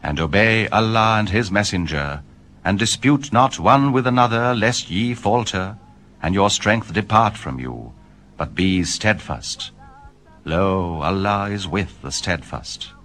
and obey Allah and his messenger, and dispute not one with another, lest ye falter, and your strength depart from you, but be steadfast. Lo, Allah is with the steadfast.